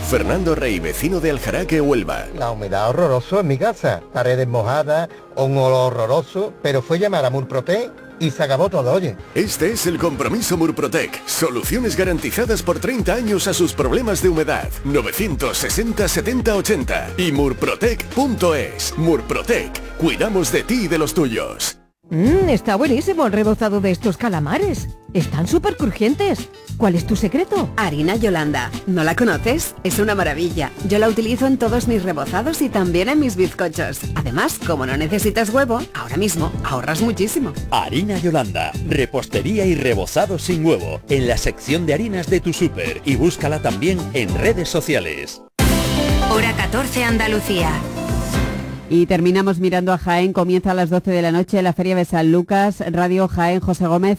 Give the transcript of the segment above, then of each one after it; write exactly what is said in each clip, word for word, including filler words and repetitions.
Fernando Rey, vecino de Aljaraque, Huelva. La humedad horroroso en mi casa, paredes mojadas, un olor horroroso, pero fue llamar a Murprotec y se acabó todo, oye. Este es el compromiso Murprotec. Soluciones garantizadas por treinta años a sus problemas de humedad. novecientos sesenta setenta ochenta y murprotec punto es. Murprotec. Cuidamos de ti y de los tuyos. Mmm, está buenísimo el rebozado de estos calamares. Están súper crujientes. ¿Cuál es tu secreto? Harina Yolanda. ¿No la conoces? Es una maravilla. Yo la utilizo en todos mis rebozados y también en mis bizcochos. Además, como no necesitas huevo, ahora mismo ahorras muchísimo. Harina Yolanda. Repostería y rebozado sin huevo. En la sección de harinas de tu súper. Y búscala también en redes sociales. Hora catorce Andalucía. Y terminamos mirando a Jaén. Comienza a las doce de la noche la Feria de San Lucas. Radio Jaén, José Gómez.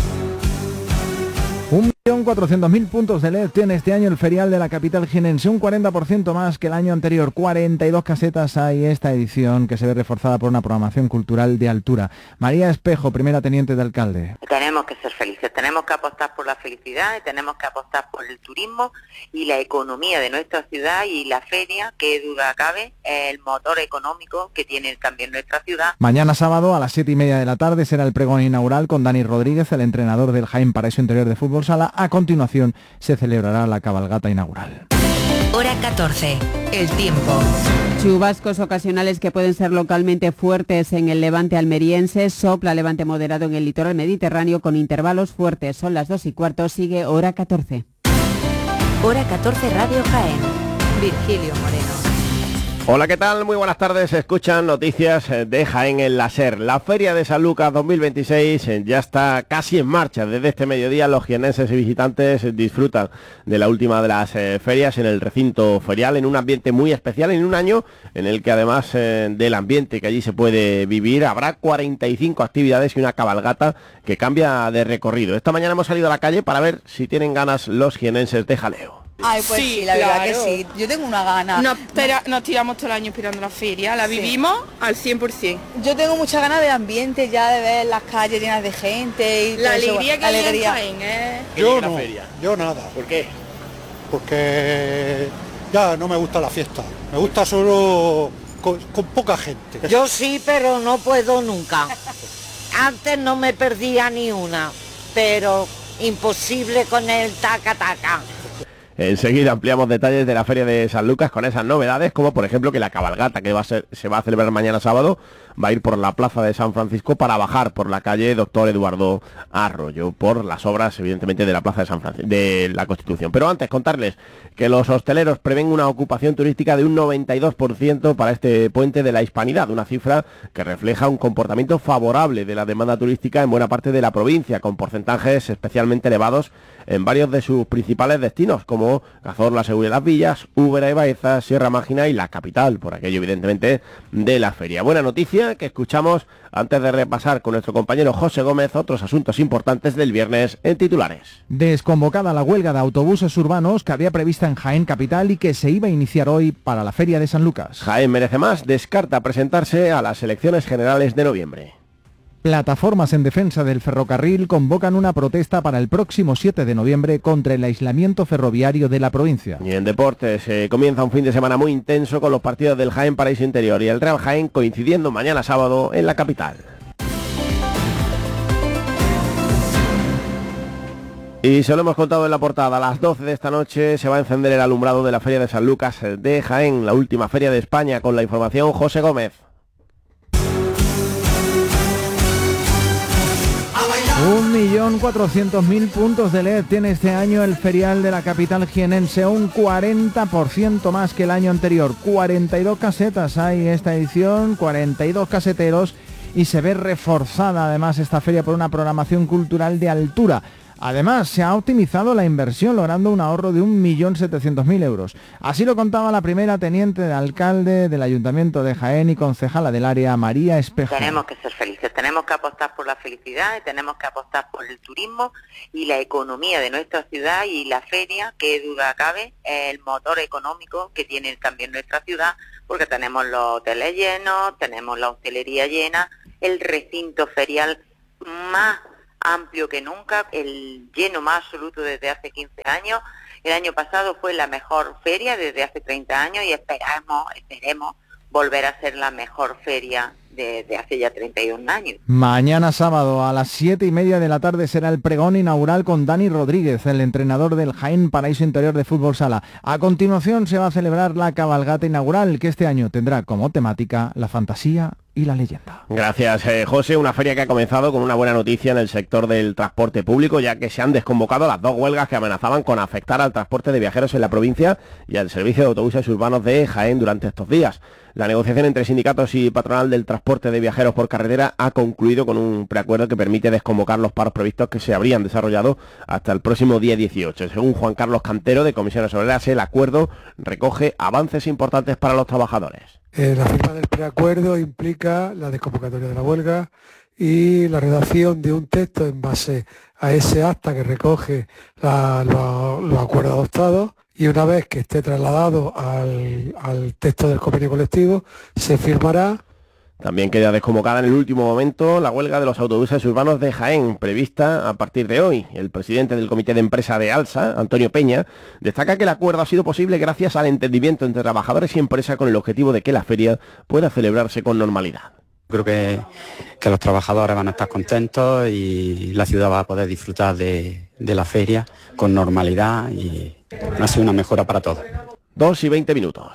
Un millón cuatrocientos mil puntos de L E D tiene este año el ferial de la capital jienense, un cuarenta por ciento más que el año anterior. cuarenta y dos casetas hay esta edición, que se ve reforzada por una programación cultural de altura. María Espejo, primera teniente de alcalde. Tenemos que ser felices, tenemos que apostar por la felicidad, y tenemos que apostar por el turismo y la economía de nuestra ciudad, y la feria, que duda cabe, es el motor económico que tiene también nuestra ciudad. Mañana sábado a las siete y media de la tarde será el pregón inaugural con Dani Rodríguez, el entrenador del Jaén Paraíso Interior de Fútbol Sala. A continuación se celebrará la cabalgata inaugural. Hora catorce, el tiempo. Chubascos ocasionales que pueden ser localmente fuertes en el levante almeriense. Sopla levante moderado en el litoral mediterráneo con intervalos fuertes. Son las dos y cuarto, sigue Hora catorce. Hora catorce Radio Jaén. Virgilio Moreno. Hola, ¿qué tal? Muy buenas tardes. Escuchan noticias de Jaén en la SER. La Feria de San Lucas dos mil veintiséis ya está casi en marcha. Desde este mediodía los jienenses y visitantes disfrutan de la última de las eh, ferias en el recinto ferial, en un ambiente muy especial, en un año en el que además eh, del ambiente que allí se puede vivir, habrá cuarenta y cinco actividades y una cabalgata que cambia de recorrido. Esta mañana hemos salido a la calle para ver si tienen ganas los jienenses de jaleo. Ay, pues sí, sí la claro. verdad que sí, yo tengo una gana. Nos, espera, nos tiramos todo el año esperando la feria, la sí. vivimos al cien por ciento. Yo tengo mucha ganas del ambiente, ya de ver las calles llenas de gente y la todo alegría eso. que hay en Jaén, ¿eh? Yo no, yo nada. ¿Por qué? Porque ya no me gusta la fiesta, me gusta solo con, con poca gente. Yo sí, pero no puedo nunca. Antes no me perdía ni una, pero imposible con el taca-taca. Enseguida ampliamos detalles de la Feria de San Lucas con esas novedades, como por ejemplo que la cabalgata que va a ser, se va a celebrar mañana sábado va a ir por la plaza de San Francisco para bajar por la calle Doctor Eduardo Arroyo, por las obras evidentemente de la plaza de San Francisco, de la Constitución. Pero antes contarles que los hosteleros prevén una ocupación turística de un noventa y dos por ciento para este puente de la Hispanidad, una cifra que refleja un comportamiento favorable de la demanda turística en buena parte de la provincia, con porcentajes especialmente elevados en varios de sus principales destinos, como Cazorla, Segura y Las Villas, Úbeda y Baeza, Sierra Mágina y la capital, por aquello evidentemente de la feria. Buena noticia que escuchamos antes de repasar con nuestro compañero José Gómez otros asuntos importantes del viernes en titulares. Desconvocada la huelga de autobuses urbanos que había prevista en Jaén Capital y que se iba a iniciar hoy para la Feria de San Lucas. Jaén Merece Más descarta presentarse a las elecciones generales de noviembre. Plataformas en defensa del ferrocarril convocan una protesta para el próximo siete de noviembre contra el aislamiento ferroviario de la provincia. Y en deportes eh, comienza un fin de semana muy intenso con los partidos del Jaén Paraíso Interior y el Real Jaén coincidiendo mañana sábado en la capital. Y se lo hemos contado en la portada, a las doce de esta noche se va a encender el alumbrado de la Feria de San Lucas de Jaén, la última feria de España, con la información José Gómez. Un millón cuatrocientos mil puntos de L E D tiene este año el ferial de la capital jienense, un cuarenta por ciento más que el año anterior. cuarenta y dos casetas hay esta edición, cuarenta y dos caseteros, y se ve reforzada además esta feria por una programación cultural de altura. Además, se ha optimizado la inversión, logrando un ahorro de un millón setecientos mil euros. Así lo contaba la primera teniente de alcalde del Ayuntamiento de Jaén y concejala del área, María Espejo. Tenemos que ser felices, tenemos que apostar por la felicidad, y tenemos que apostar por el turismo y la economía de nuestra ciudad, y la feria, que duda cabe, es el motor económico que tiene también nuestra ciudad, porque tenemos los hoteles llenos, tenemos la hostelería llena, el recinto ferial más amplio que nunca, el lleno más absoluto desde hace quince años, El año pasado fue la mejor feria desde hace treinta años y esperamos, esperemos volver a ser la mejor feria de, de hace ya treinta y un años. Mañana sábado a las siete y media de la tarde será el pregón inaugural con Dani Rodríguez, el entrenador del Jaén Paraíso Interior de Fútbol Sala. A continuación se va a celebrar la cabalgata inaugural, que este año tendrá como temática la fantasía y la leyenda. Gracias, eh, José. Una feria que ha comenzado con una buena noticia en el sector del transporte público, ya que se han desconvocado las dos huelgas que amenazaban con afectar al transporte de viajeros en la provincia y al servicio de autobuses urbanos de Jaén durante estos días. La negociación entre sindicatos y patronal del transporte de viajeros por carretera ha concluido con un preacuerdo que permite desconvocar los paros previstos que se habrían desarrollado hasta el próximo día dieciocho. Según Juan Carlos Cantero, de Comisiones Obreras, el acuerdo recoge avances importantes para los trabajadores. Eh, la firma del preacuerdo implica la desconvocatoria de la huelga y la redacción de un texto en base a ese acta que recoge la, lo, los acuerdos adoptados, y una vez que esté trasladado al, al texto del convenio colectivo se firmará. También queda desconvocada en el último momento la huelga de los autobuses urbanos de Jaén, prevista a partir de hoy. El presidente del comité de empresa de ALSA, Antonio Peña, destaca que el acuerdo ha sido posible gracias al entendimiento entre trabajadores y empresa con el objetivo de que la feria pueda celebrarse con normalidad. Creo que, que los trabajadores van a estar contentos y la ciudad va a poder disfrutar de, de la feria con normalidad y ha sido una mejora para todos. Dos y veinte minutos.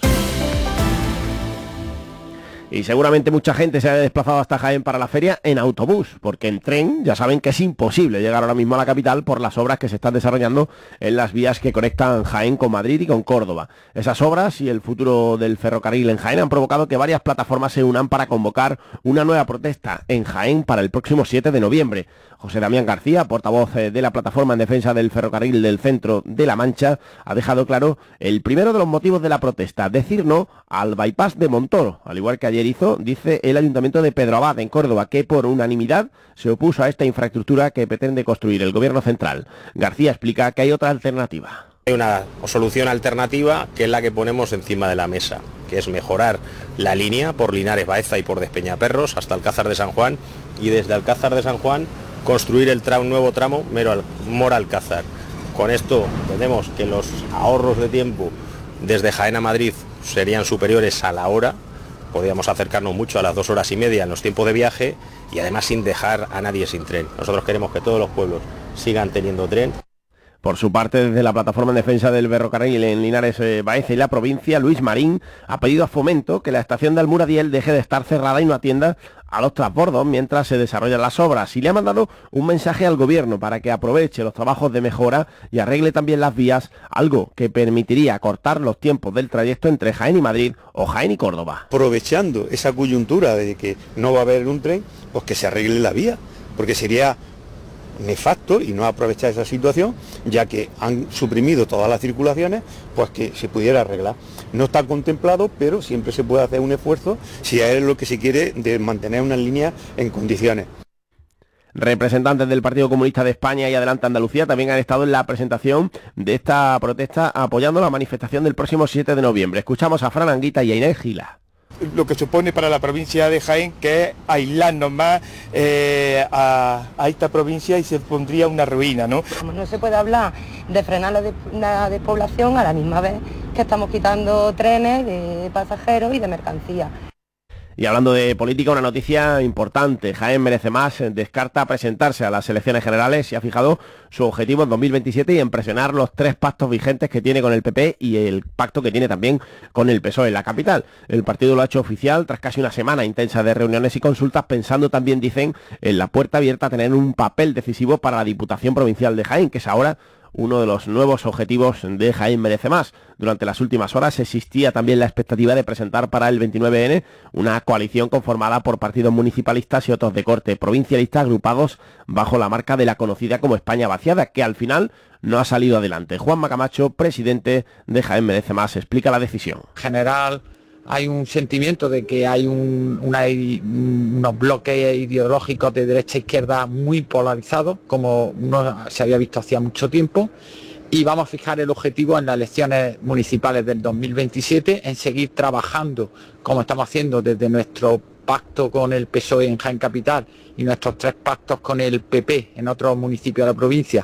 Y seguramente mucha gente se ha desplazado hasta Jaén para la feria en autobús, porque en tren ya saben que es imposible llegar ahora mismo a la capital por las obras que se están desarrollando en las vías que conectan Jaén con Madrid y con Córdoba. Esas obras y el futuro del ferrocarril en Jaén han provocado que varias plataformas se unan para convocar una nueva protesta en Jaén para el próximo siete de noviembre. José Damián García, portavoz de la plataforma en defensa del ferrocarril del centro de La Mancha, ha dejado claro el primero de los motivos de la protesta: decir no al bypass de Montoro, al igual que ayer hizo, dice, el Ayuntamiento de Pedro Abad, en Córdoba, que por unanimidad se opuso a esta infraestructura que pretende construir el Gobierno central. García explica que hay otra alternativa. Hay una solución alternativa que es la que ponemos encima de la mesa, que es mejorar la línea por Linares Baeza y por Despeñaperros hasta Alcázar de San Juan, y desde Alcázar de San Juan construir el tramo, nuevo tramo Mora-Alcázar. Con esto entendemos que los ahorros de tiempo desde Jaén a Madrid serían superiores a la hora, podríamos acercarnos mucho a las dos horas y media en los tiempos de viaje y además sin dejar a nadie sin tren. Nosotros queremos que todos los pueblos sigan teniendo tren. Por su parte, desde la plataforma en defensa del ferrocarril en Linares eh, Baeza y la provincia, Luis Marín ha pedido a Fomento que la estación de Almuradiel deje de estar cerrada y no atienda a los transbordos mientras se desarrollan las obras, y le ha mandado un mensaje al Gobierno para que aproveche los trabajos de mejora y arregle también las vías, algo que permitiría acortar los tiempos del trayecto entre Jaén y Madrid o Jaén y Córdoba. Aprovechando esa coyuntura de que no va a haber un tren, pues que se arregle la vía, porque sería nefasto y no aprovechar esa situación, ya que han suprimido todas las circulaciones, pues que se pudiera arreglar. No está contemplado, pero siempre se puede hacer un esfuerzo si es lo que se quiere, de mantener una línea en condiciones. Representantes del Partido Comunista de España y Adelante Andalucía también han estado en la presentación de esta protesta apoyando la manifestación del próximo siete de noviembre. Escuchamos a Fran Anguita y a Inés Gila. Lo que supone para la provincia de Jaén, que es aislarnos más eh, a, a esta provincia, y se pondría una ruina, ¿no? Como no se puede hablar de frenar la, de, la despoblación a la misma vez que estamos quitando trenes de pasajeros y de mercancías. Y hablando de política, una noticia importante. Jaén Merece Más descarta presentarse a las elecciones generales y ha fijado su objetivo en dos mil veintisiete y en presionar los tres pactos vigentes que tiene con el P P y el pacto que tiene también con el P S O E en la capital. El partido lo ha hecho oficial tras casi una semana intensa de reuniones y consultas, pensando también, dicen, en la puerta abierta a tener un papel decisivo para la Diputación Provincial de Jaén, que es ahora uno de los nuevos objetivos de Jaén Merece Más. Durante las últimas horas existía también la expectativa de presentar para el veintinueve ene una coalición conformada por partidos municipalistas y otros de corte provincialista agrupados bajo la marca de la conocida como España vaciada, que al final no ha salido adelante. Juanma Camacho, presidente de Jaén Merece Más, explica la decisión. En general hay un sentimiento de que hay un, una, unos bloques ideológicos de derecha e izquierda muy polarizados, como no se había visto hacía mucho tiempo, y vamos a fijar el objetivo en las elecciones municipales del dos mil veintisiete, en seguir trabajando como estamos haciendo desde nuestro pacto con el P S O E en Jaén Capital y nuestros tres pactos con el P P en otros municipios de la provincia.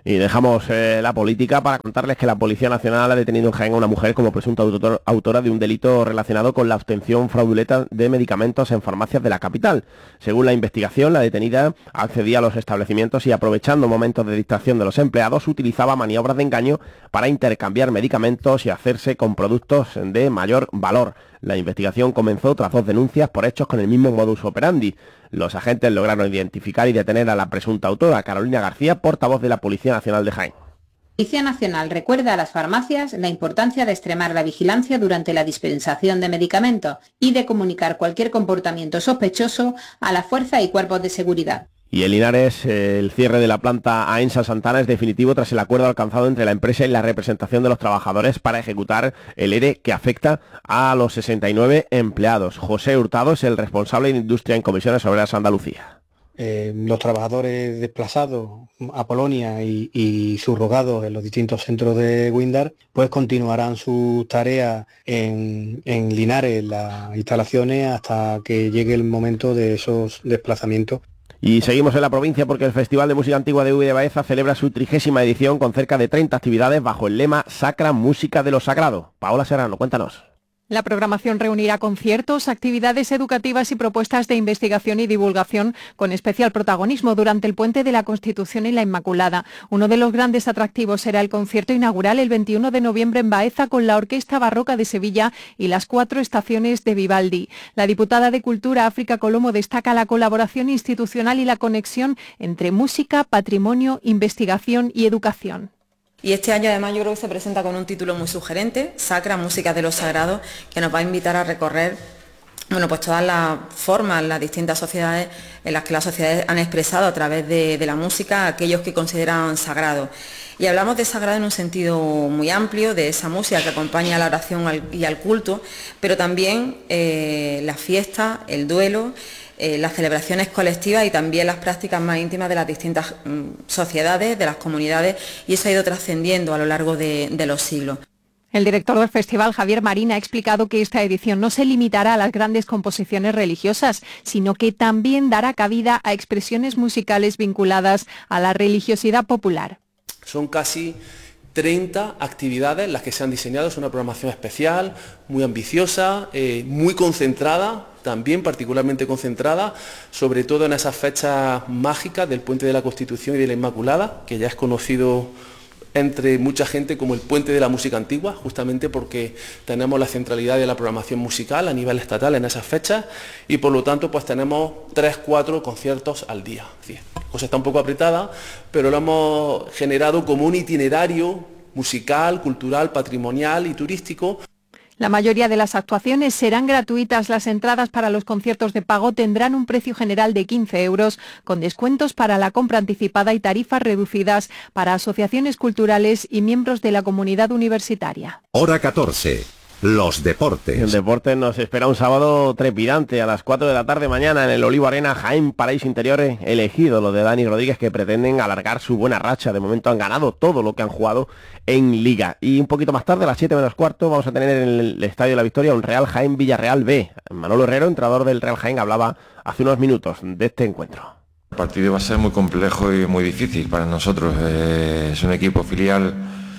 Y dejamos eh, la política para contarles que la Policía Nacional ha detenido en Jaén a una mujer como presunta autor, autora de un delito relacionado con la obtención fraudulenta de medicamentos en farmacias de la capital. Según la investigación, la detenida accedía a los establecimientos y, aprovechando momentos de distracción de los empleados, utilizaba maniobras de engaño para intercambiar medicamentos y hacerse con productos de mayor valor. La investigación comenzó tras dos denuncias por hechos con el mismo modus operandi. Los agentes lograron identificar y detener a la presunta autora, Carolina García, portavoz de la Policía Nacional de Jaén. La Policía Nacional recuerda a las farmacias la importancia de extremar la vigilancia durante la dispensación de medicamentos y de comunicar cualquier comportamiento sospechoso a la fuerza y cuerpos de seguridad. Y en Linares, eh, el cierre de la planta Aensa Santana es definitivo tras el acuerdo alcanzado entre la empresa y la representación de los trabajadores para ejecutar el ERE que afecta a los sesenta y nueve empleados. José Hurtado es el responsable de Industria en Comisiones Obreras Andalucía. Eh, los trabajadores desplazados a Polonia y, y subrogados en los distintos centros de Windar pues continuarán sus tareas en, en Linares, las instalaciones, hasta que llegue el momento de esos desplazamientos. Y seguimos en la provincia porque el Festival de Música Antigua de Ubi de Baeza celebra su trigésima edición con cerca de treinta actividades bajo el lema Sacra Música de lo Sagrado. Paola Serrano, cuéntanos. La programación reunirá conciertos, actividades educativas y propuestas de investigación y divulgación con especial protagonismo durante el Puente de la Constitución y la Inmaculada. Uno de los grandes atractivos será el concierto inaugural el veintiuno de noviembre en Baeza con la Orquesta Barroca de Sevilla y las cuatro estaciones de Vivaldi. La diputada de Cultura, África Colomo, destaca la colaboración institucional y la conexión entre música, patrimonio, investigación y educación. Y este año además yo creo que se presenta con un título muy sugerente, Sacra Música de lo Sagrado, que nos va a invitar a recorrer bueno, pues todas las formas, las distintas sociedades en las que las sociedades han expresado a través de, de la música aquellos que consideran sagrado. Y hablamos de sagrado en un sentido muy amplio, de esa música que acompaña a la oración y al culto, pero también eh, la fiesta, el duelo, Eh, las celebraciones colectivas y también las prácticas más íntimas de las distintas mm, sociedades, de las comunidades, y eso ha ido trascendiendo a lo largo de, de los siglos. El director del festival, Javier Marín, ha explicado que esta edición no se limitará a las grandes composiciones religiosas, sino que también dará cabida a expresiones musicales vinculadas a la religiosidad popular. Son casi treinta actividades las que se han diseñado, es una programación especial, muy ambiciosa, eh, muy concentrada, también particularmente concentrada, sobre todo en esas fechas mágicas del Puente de la Constitución y de la Inmaculada, que ya es conocido entre mucha gente como el Puente de la Música Antigua, justamente porque tenemos la centralidad de la programación musical a nivel estatal en esas fechas y por lo tanto pues tenemos tres, cuatro conciertos al día. Sí, la cosa está un poco apretada, pero lo hemos generado como un itinerario musical, cultural, patrimonial y turístico. La mayoría de las actuaciones serán gratuitas. Las entradas para los conciertos de pago tendrán un precio general de quince euros, con descuentos para la compra anticipada y tarifas reducidas para asociaciones culturales y miembros de la comunidad universitaria. Hora catorce. Los deportes. El deporte nos espera un sábado trepidante a las cuatro de la tarde mañana en el Olivo Arena, Jaén, Paraíso Interiores, elegido lo de Dani Rodríguez, que pretenden alargar su buena racha. De momento han ganado todo lo que han jugado en Liga. Y un poquito más tarde, a las siete menos cuarto, vamos a tener en el Estadio de la Victoria un Real Jaén Villarreal B. Manolo Herrero, entrenador del Real Jaén, hablaba hace unos minutos de este encuentro. El partido va a ser muy complejo y muy difícil para nosotros. Eh, es un equipo filial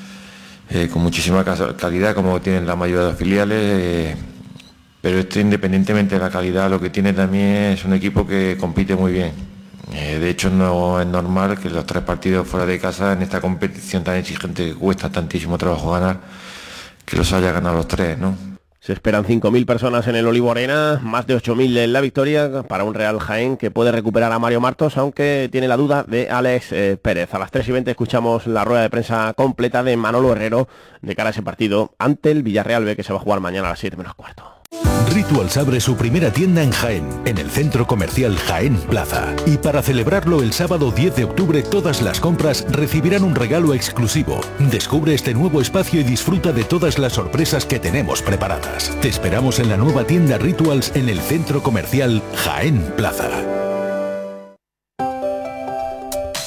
Eh, con muchísima calidad, como tienen la mayoría de los filiales, eh, pero esto, independientemente de la calidad, lo que tiene también es un equipo que compite muy bien. Eh, de hecho, no es normal que los tres partidos fuera de casa, en esta competición tan exigente que cuesta tantísimo trabajo ganar, que los haya ganado los tres, ¿no? Se esperan cinco mil personas en el Olivo Arena, más de ocho mil en la Victoria, para un Real Jaén que puede recuperar a Mario Martos, aunque tiene la duda de Alex eh, Pérez. A las tres y veinte escuchamos la rueda de prensa completa de Manolo Herrero de cara a ese partido ante el Villarreal B, que se va a jugar mañana a las siete menos cuarto. Rituals abre su primera tienda en Jaén, en el centro comercial Jaén Plaza. Y para celebrarlo el sábado diez de octubre, todas las compras recibirán un regalo exclusivo. Descubre este nuevo espacio y disfruta de todas las sorpresas que tenemos preparadas. Te esperamos en la nueva tienda Rituals en el centro comercial Jaén Plaza.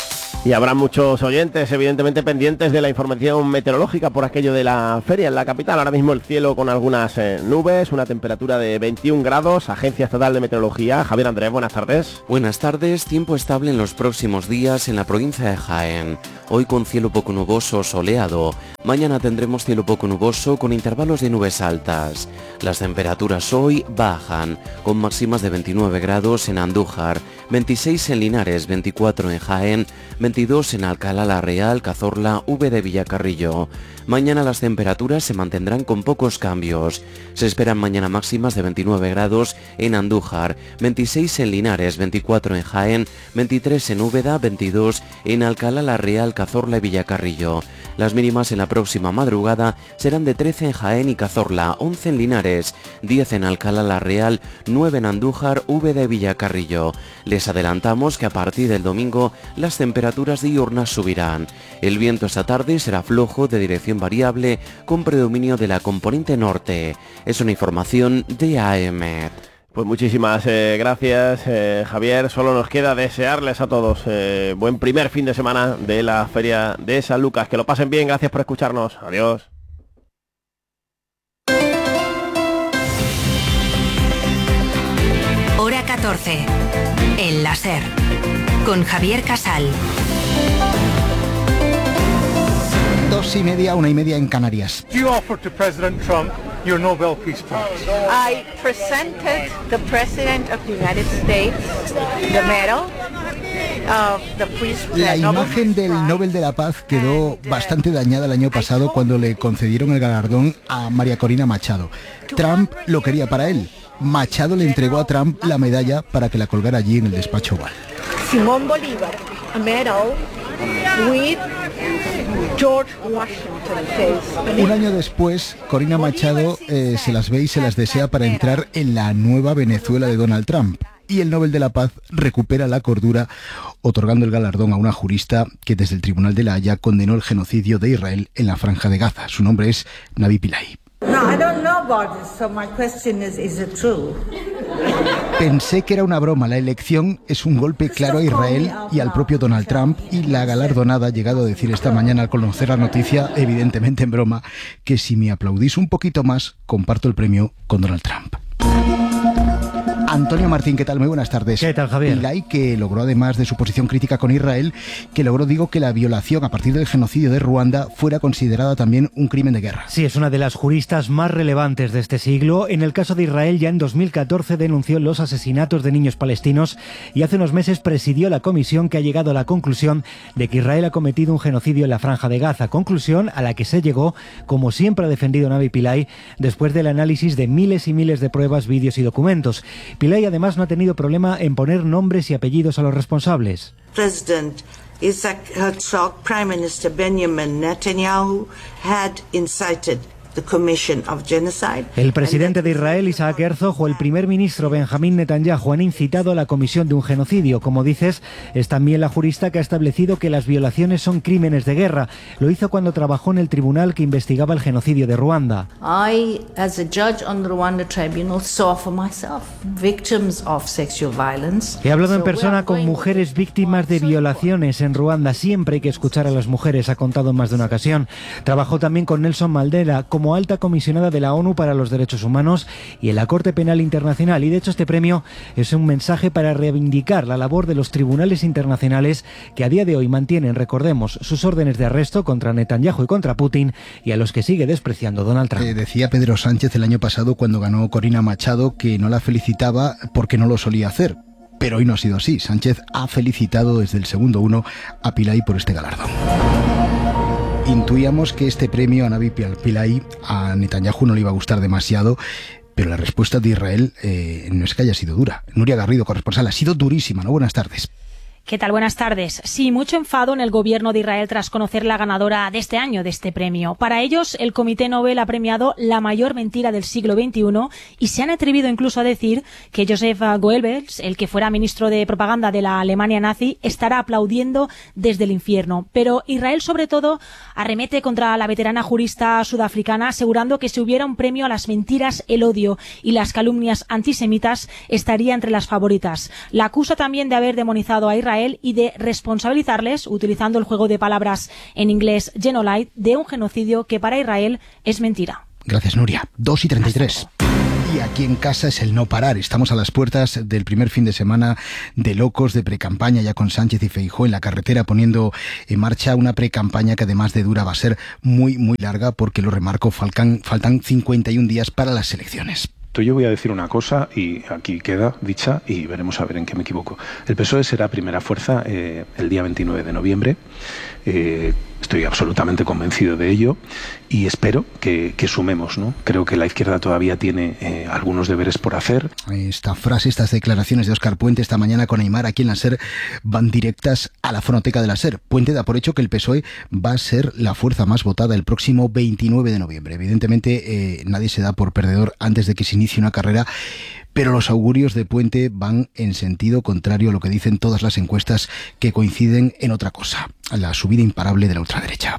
Y habrá muchos oyentes, evidentemente, pendientes de la información meteorológica por aquello de la feria en la capital. Ahora mismo el cielo con algunas eh, nubes, una temperatura de veintiún grados. Agencia Estatal de Meteorología. Javier Andrés, buenas tardes. Buenas tardes. Tiempo estable en los próximos días en la provincia de Jaén. Hoy con cielo poco nuboso, soleado. Mañana tendremos cielo poco nuboso con intervalos de nubes altas. Las temperaturas hoy bajan, con máximas de veintinueve grados en Andújar, veintiséis en Linares, veinticuatro en Jaén, veintidós en Alcalá la Real, Cazorla, V de Villacarrillo. Mañana las temperaturas se mantendrán con pocos cambios. Se esperan mañana máximas de veintinueve grados en Andújar, veintiséis en Linares, veinticuatro en Jaén, veintitrés en Úbeda, veintidós en Alcalá la Real, Cazorla y Villacarrillo. Las mínimas en la próxima madrugada serán de trece en Jaén y Cazorla, once en Linares, diez en Alcalá la Real, nueve en Andújar, Úbeda y Villacarrillo. Les adelantamos que a partir del domingo las temperaturas diurnas subirán. El viento esta tarde será flojo de dirección variable con predominio de la componente norte. Es una información de A E M E T. Pues muchísimas eh, gracias, eh, Javier. Solo nos queda desearles a todos eh, buen primer fin de semana de la Feria de San Lucas. Que lo pasen bien, gracias por escucharnos. Adiós. Hora catorce. El láser. Con Javier Casal. Dos y media, una y media en Canarias. You offered to President Trump your Nobel Peace Prize. I presented the President of the United States the medal of the Peace Prize. La imagen del Nobel de la Paz quedó bastante dañada el año pasado cuando le concedieron el galardón a María Corina Machado. Trump lo quería para él. Machado le entregó a Trump la medalla para que la colgara allí en el despacho Oval. Simón Bolívar, a medal with George Washington face. Un año después, Corina Machado eh, se las ve y se las desea para entrar en la nueva Venezuela de Donald Trump. Y el Nobel de la Paz recupera la cordura otorgando el galardón a una jurista que desde el Tribunal de La Haya condenó el genocidio de Israel en la Franja de Gaza. Su nombre es Navi Pillay. No, I don't know about this, so my question is, is it true? Pensé que era una broma. La elección es un golpe claro a Israel y al propio Donald Trump, y la galardonada ha llegado a decir esta mañana al conocer la noticia, evidentemente en broma, que si me aplaudís un poquito más, comparto el premio con Donald Trump. Antonio Martín, ¿qué tal? Muy buenas tardes. ¿Qué tal, Javier? Pillay, que logró, además de su posición crítica con Israel, que logró, digo, que la violación a partir del genocidio de Ruanda fuera considerada también un crimen de guerra. Sí, es una de las juristas más relevantes de este siglo. En el caso de Israel, ya en dos mil catorce denunció los asesinatos de niños palestinos y hace unos meses presidió la comisión que ha llegado a la conclusión de que Israel ha cometido un genocidio en la Franja de Gaza. Conclusión a la que se llegó, como siempre ha defendido Navi Pillay, después del análisis de miles y miles de pruebas, vídeos y documentos. Pillay además no ha tenido problema en poner nombres y apellidos a los responsables. President Isaac Herzog, Prime Minister Benjamin Netanyahu had incited the commission of genocide. El presidente de Israel, Isaac Herzog, o el primer ministro Benjamín Netanyahu han incitado a la comisión de un genocidio. Como dices, es también la jurista que ha establecido que las violaciones son crímenes de guerra. Lo hizo cuando trabajó en el tribunal que investigaba el genocidio de Ruanda. I, as a judge on the Rwanda Tribunal, saw for myself victims of sexual violence. He hablado en persona con mujeres víctimas de violaciones en Ruanda. Siempre hay que escuchar a las mujeres, ha contado en más de una ocasión. Trabajó también con Nelson Mandela como alta comisionada de la ONU para los Derechos Humanos y en la Corte Penal Internacional. Y de hecho este premio es un mensaje para reivindicar la labor de los tribunales internacionales que a día de hoy mantienen, recordemos, sus órdenes de arresto contra Netanyahu y contra Putin, y a los que sigue despreciando Donald Trump. Eh, decía Pedro Sánchez el año pasado cuando ganó Corina Machado que no la felicitaba porque no lo solía hacer. Pero hoy no ha sido así. Sánchez ha felicitado desde el segundo uno a Pillay por este galardón. Intuíamos que este premio a Navi Pillay a Netanyahu no le iba a gustar demasiado, pero la respuesta de Israel eh, no es que haya sido dura. Nuria Garrido, corresponsal, ha sido durísima, ¿no? Buenas tardes. ¿Qué tal? Buenas tardes. Sí, mucho enfado en el gobierno de Israel tras conocer la ganadora de este año de este premio. Para ellos, el Comité Nobel ha premiado la mayor mentira del siglo veintiuno y se han atrevido incluso a decir que Joseph Goebbels, el que fuera ministro de propaganda de la Alemania nazi, estará aplaudiendo desde el infierno. Pero Israel, sobre todo, arremete contra la veterana jurista sudafricana, asegurando que si hubiera un premio a las mentiras, el odio y las calumnias antisemitas, estaría entre las favoritas. La acusa también de haber demonizado a Israel Israel y de responsabilizarles, utilizando el juego de palabras en inglés genocide, de un genocidio que para Israel es mentira. Gracias, Nuria. dos y treinta y tres. Y aquí en casa es el no parar. Estamos a las puertas del primer fin de semana de locos, de precampaña, ya con Sánchez y Feijóo en la carretera poniendo en marcha una precampaña que además de dura va a ser muy, muy larga, porque lo remarco, faltan, faltan cincuenta y un días para las elecciones. Yo voy a decir una cosa y aquí queda dicha y veremos a ver en qué me equivoco. El P S O E será primera fuerza eh, el día veintinueve de noviembre. Eh, estoy absolutamente convencido de ello y espero que, que sumemos, ¿no? Creo que la izquierda todavía tiene eh, algunos deberes por hacer. Esta frase, estas declaraciones de Óscar Puente esta mañana con Aimar aquí en la SER van directas a la fonoteca de la SER. Puente da por hecho que el P S O E va a ser la fuerza más votada el próximo veintinueve de noviembre. Evidentemente eh, nadie se da por perdedor antes de que se inicie una carrera, pero los augurios de Puente van en sentido contrario a lo que dicen todas las encuestas, que coinciden en otra cosa: la subida imparable de la ultraderecha.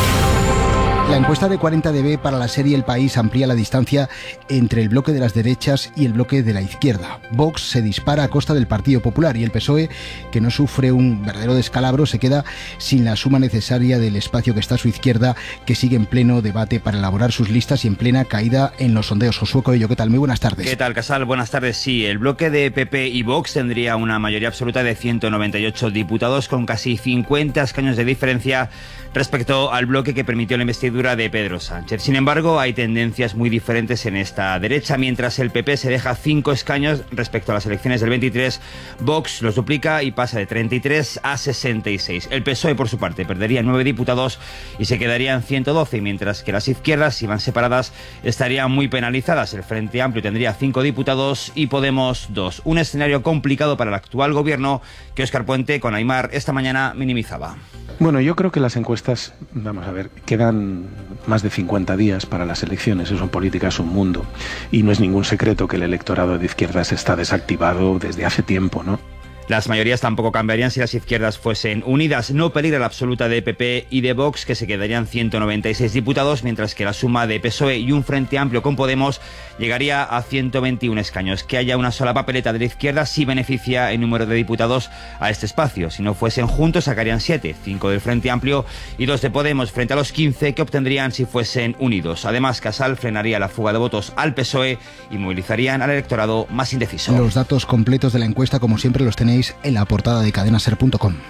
La encuesta de cuarenta D B para la serie El País amplía la distancia entre el bloque de las derechas y el bloque de la izquierda. Vox se dispara a costa del Partido Popular y el P S O E, que no sufre un verdadero descalabro, se queda sin la suma necesaria del espacio que está a su izquierda, que sigue en pleno debate para elaborar sus listas y en plena caída en los sondeos. Josué Coello, ¿qué tal? Muy buenas tardes. ¿Qué tal, Casal? Buenas tardes. Sí, el bloque de P P y Vox tendría una mayoría absoluta de ciento noventa y ocho diputados, con casi cincuenta escaños de diferencia respecto al bloque que permitió la investidura de Pedro Sánchez. Sin embargo, hay tendencias muy diferentes en esta derecha. Mientras el P P se deja cinco escaños respecto a las elecciones del veintitrés, Vox los duplica y pasa de treinta y tres a sesenta y seis. El P S O E, por su parte, perdería nueve diputados y se quedarían ciento doce, mientras que las izquierdas, si van separadas, estarían muy penalizadas. El Frente Amplio tendría cinco diputados y Podemos dos. Un escenario complicado para el actual gobierno que Óscar Puente, con Aimar, esta mañana minimizaba. Bueno, yo creo que las encuestas, vamos a ver, quedan más de cincuenta días para las elecciones. Eso en política es un mundo. Y no es ningún secreto que el electorado de izquierdas está desactivado desde hace tiempo, ¿no? Las mayorías tampoco cambiarían si las izquierdas fuesen unidas. No peligra la absoluta de P P y de Vox, que se quedarían ciento noventa y seis diputados, mientras que la suma de P S O E y un Frente Amplio con Podemos llegaría a ciento veintiuno escaños. Que haya una sola papeleta de la izquierda sí beneficia en número de diputados a este espacio. Si no fuesen juntos sacarían siete, cinco del Frente Amplio y dos de Podemos, frente a los quince que obtendrían si fuesen unidos. Además, Casal frenaría la fuga de votos al P S O E y movilizarían al electorado más indeciso. Los datos completos de la encuesta, como siempre, los tenéis en la portada de cadena ser punto com.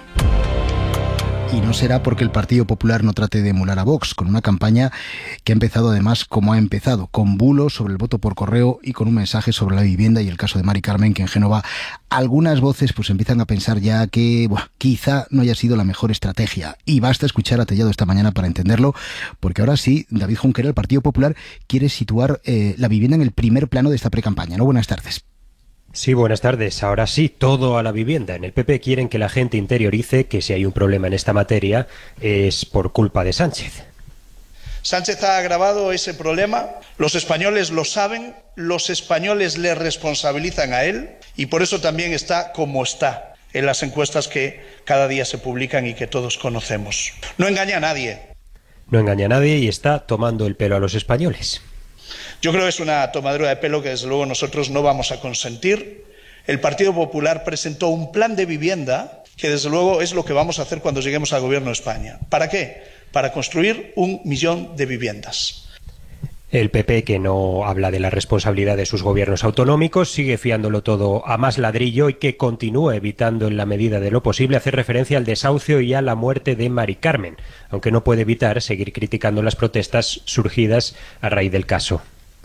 Y no será porque el Partido Popular no trate de emular a Vox, con una campaña que ha empezado además como ha empezado, con bulos sobre el voto por correo y con un mensaje sobre la vivienda y el caso de Mari Carmen, que en Génova algunas voces pues empiezan a pensar ya que buah, quizá no haya sido la mejor estrategia. Y basta escuchar a Tellado esta mañana para entenderlo, porque ahora sí, David Junquera, el Partido Popular, quiere situar eh, la vivienda en el primer plano de esta precampaña, ¿no? Buenas tardes. Sí, buenas tardes. Ahora sí, todo a la vivienda. En el P P quieren que la gente interiorice que si hay un problema en esta materia es por culpa de Sánchez. Sánchez ha agravado ese problema, los españoles lo saben, los españoles le responsabilizan a él y por eso también está como está en las encuestas que cada día se publican y que todos conocemos. No engaña a nadie. No engaña a nadie y está tomando el pelo a los españoles. Yo creo que es una tomadura de pelo que desde luego nosotros no vamos a consentir. El Partido Popular presentó un plan de vivienda que desde luego es lo que vamos a hacer cuando lleguemos al gobierno de España. ¿Para qué? Para construir un millón de viviendas. El P P, que no habla de la responsabilidad de sus gobiernos autonómicos, sigue fiándolo todo a más ladrillo y que continúa evitando en la medida de lo posible hacer referencia al desahucio y a la muerte de Mari Carmen, aunque no puede evitar seguir criticando las protestas surgidas a raíz del caso.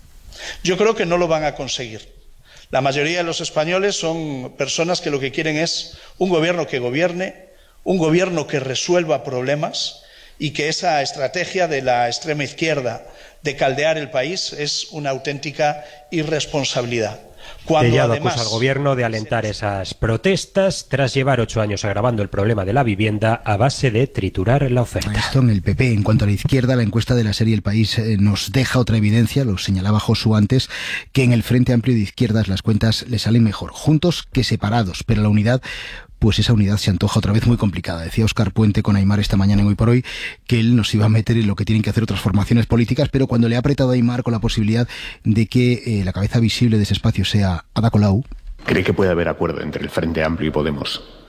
Yo creo que no lo van a conseguir. La mayoría de los españoles son personas que lo que quieren es un gobierno que gobierne, un gobierno que resuelva problemas y que esa estrategia de la extrema izquierda de caldear el país es una auténtica irresponsabilidad. Cuando Tellado además acusa al gobierno de alentar esas protestas tras llevar ocho años agravando el problema de la vivienda a base de triturar la oferta. Esto en el P P. En cuanto a la izquierda, la encuesta de la serie El País eh, nos deja otra evidencia, lo señalaba Josu antes, que en el Frente Amplio de Izquierdas las cuentas le salen mejor juntos que separados, pero la unidad, pues esa unidad se antoja otra vez muy complicada. Decía Óscar Puente con Aimar esta mañana en Hoy por Hoy que él nos iba a meter en lo que tienen que hacer otras formaciones políticas, pero cuando le ha apretado a Aimar con la posibilidad de que eh, la cabeza visible de ese espacio sea Ada Colau. ¿Cree que puede haber acuerdo entre el Frente Amplio y Podemos?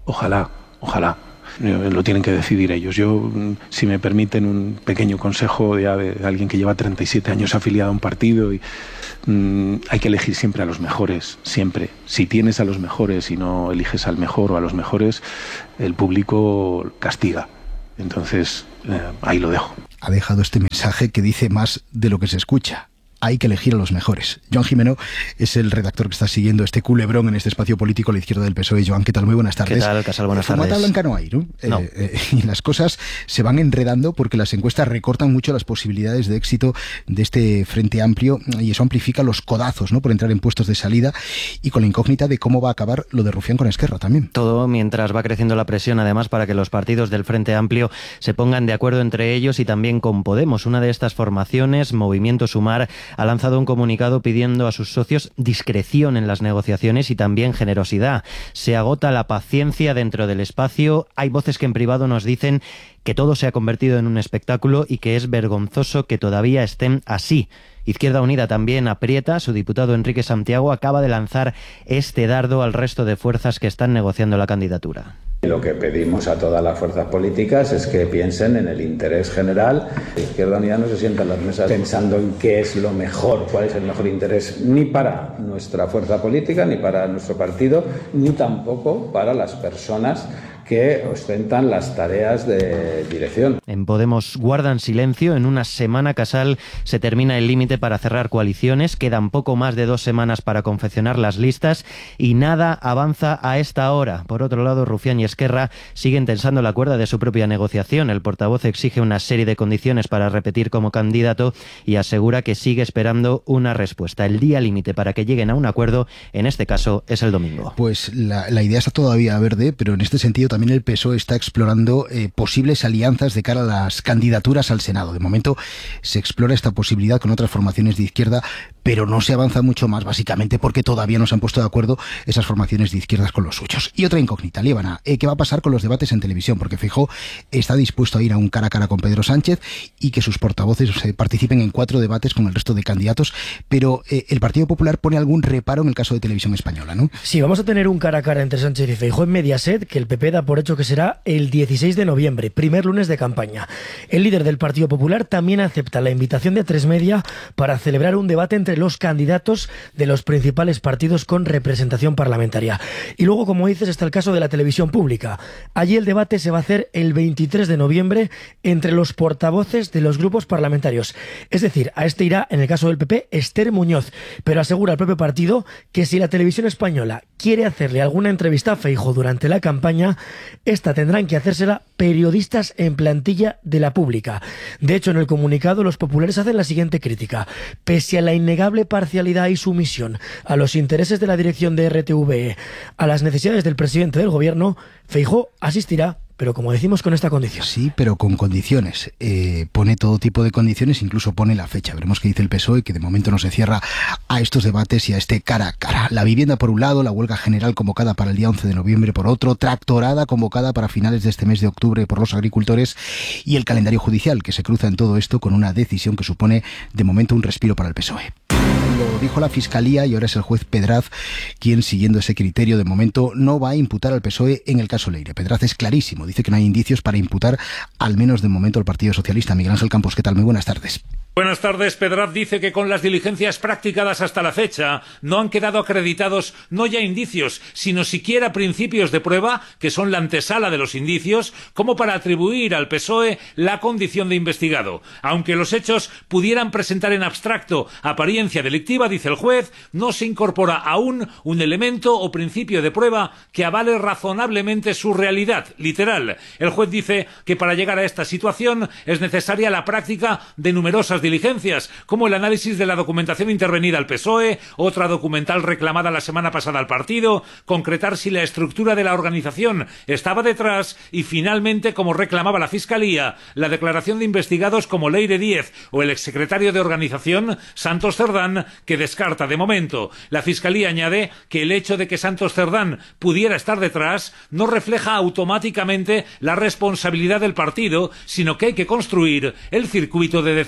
Ojalá, ojalá. Lo tienen que decidir ellos. Yo, si me permiten un pequeño consejo de, de alguien que lleva treinta y siete años afiliado a un partido, y, mmm, hay que elegir siempre a los mejores, siempre. Si tienes a los mejores y no eliges al mejor o a los mejores, el público castiga. Entonces, eh, ahí lo dejo. Ha dejado este mensaje que dice más de lo que se escucha. Hay que elegir a los mejores. Joan Jimeno es el redactor que está siguiendo este culebrón en este espacio político a la izquierda del P S O E. Joan, ¿qué tal? Muy buenas tardes. ¿Qué tal, Casal? Buenas tardes. Fumata blanca no hay, ¿no? No. Eh, eh, y las cosas se van enredando porque las encuestas recortan mucho las posibilidades de éxito de este Frente Amplio y eso amplifica los codazos, ¿no?, por entrar en puestos de salida, y con la incógnita de cómo va a acabar lo de Rufián con Esquerra también. Todo mientras va creciendo la presión, además, para que los partidos del Frente Amplio se pongan de acuerdo entre ellos y también con Podemos. Una de estas formaciones, Movimiento Sumar, ha lanzado un comunicado pidiendo a sus socios discreción en las negociaciones y también generosidad. Se agota la paciencia dentro del espacio. Hay voces que en privado nos dicen que todo se ha convertido en un espectáculo y que es vergonzoso que todavía estén así. Izquierda Unida también aprieta. Su diputado Enrique Santiago acaba de lanzar este dardo al resto de fuerzas que están negociando la candidatura. Lo que pedimos a todas las fuerzas políticas es que piensen en el interés general. Izquierda Unida no se sienta en las mesas pensando en qué es lo mejor, cuál es el mejor interés, ni para nuestra fuerza política, ni para nuestro partido, ni tampoco para las personas que ostentan las tareas de dirección. En Podemos guardan silencio. En una semana, Casal, se termina el límite para cerrar coaliciones. Quedan poco más de dos semanas para confeccionar las listas y nada avanza a esta hora. Por otro lado, Rufián y Esquerra siguen tensando la cuerda de su propia negociación. El portavoz exige una serie de condiciones para repetir como candidato y asegura que sigue esperando una respuesta. El día límite para que lleguen a un acuerdo, en este caso, es el domingo. Pues la, la idea está todavía verde, pero en este sentido también el P S O E está explorando eh, posibles alianzas de cara a las candidaturas al Senado. De momento se explora esta posibilidad con otras formaciones de izquierda, pero no se avanza mucho más, básicamente porque todavía no se han puesto de acuerdo esas formaciones de izquierdas con los suyos. Y otra incógnita, Líbana, eh, ¿qué va a pasar con los debates en televisión? Porque Feijóo está dispuesto a ir a un cara a cara con Pedro Sánchez y que sus portavoces eh, participen en cuatro debates con el resto de candidatos, pero eh, el Partido Popular pone algún reparo en el caso de Televisión Española, ¿no? Sí, vamos a tener un cara a cara entre Sánchez y Feijóo en Mediaset, que el P P da por hecho que será el dieciséis de noviembre, primer lunes de campaña. El líder del Partido Popular también acepta la invitación de A tres Media para celebrar un debate entre los candidatos de los principales partidos con representación parlamentaria. Y luego, como dices, está el caso de la televisión pública. Allí el debate se va a hacer el veintitrés de noviembre entre los portavoces de los grupos parlamentarios. Es decir, a este irá, en el caso del P P, Esther Muñoz, pero asegura el propio partido que si la televisión española quiere hacerle alguna entrevista a Feijóo durante la campaña, esta tendrán que hacérsela periodistas en plantilla de la pública. De hecho, en el comunicado, los populares hacen la siguiente crítica. Pese a la innegable parcialidad y sumisión a los intereses de la dirección de R T V E, a las necesidades del presidente del gobierno, Feijóo asistirá, pero como decimos, con esta condición. Sí, pero con condiciones. Eh, pone todo tipo de condiciones, incluso pone la fecha. Veremos qué dice el P S O E, que de momento no se cierra a estos debates y a este cara a cara. La vivienda por un lado, la huelga general convocada para el día once de noviembre por otro, tractorada convocada para finales de este mes de octubre por los agricultores y el calendario judicial que se cruza en todo esto con una decisión que supone de momento un respiro para el P S O E. Lo dijo la Fiscalía y ahora es el juez Pedraz quien, siguiendo ese criterio, de momento no va a imputar al P S O E en el caso Leire. Pedraz es clarísimo, dice que no hay indicios para imputar, al menos de momento, al Partido Socialista. Miguel Ángel Campos, ¿qué tal? Muy buenas tardes. Buenas tardes. Pedraz dice que con las diligencias practicadas hasta la fecha no han quedado acreditados no ya indicios, sino siquiera principios de prueba, que son la antesala de los indicios, como para atribuir al P S O E la condición de investigado. Aunque los hechos pudieran presentar en abstracto apariencia delictiva, dice el juez, no se incorpora aún un elemento o principio de prueba que avale razonablemente su realidad literal. El juez dice que para llegar a esta situación es necesaria la práctica de numerosas diligencias, como el análisis de la documentación intervenida al P S O E, otra documental reclamada la semana pasada al partido, concretar si la estructura de la organización estaba detrás y, finalmente, como reclamaba la Fiscalía, la declaración de investigados como Leire Díez o el exsecretario de organización, Santos Cerdán, que descarta de momento. La Fiscalía añade que el hecho de que Santos Cerdán pudiera estar detrás no refleja automáticamente la responsabilidad del partido, sino que hay que construir el circuito de decisiones.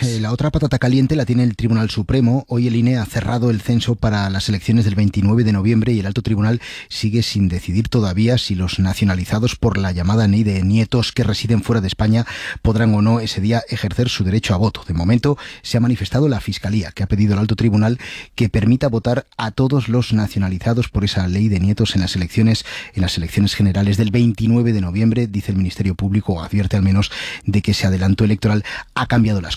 Eh, la otra patata caliente la tiene el Tribunal Supremo. Hoy el I N E ha cerrado el censo para las elecciones del veintinueve de noviembre y el Alto Tribunal sigue sin decidir todavía si los nacionalizados por la llamada ley de nietos que residen fuera de España podrán o no ese día ejercer su derecho a voto. De momento se ha manifestado la Fiscalía, que ha pedido al Alto Tribunal que permita votar a todos los nacionalizados por esa ley de nietos en las elecciones en las elecciones generales del veintinueve de noviembre. Dice el Ministerio Público, o advierte al menos, de que ese adelanto electoral ha cambiado las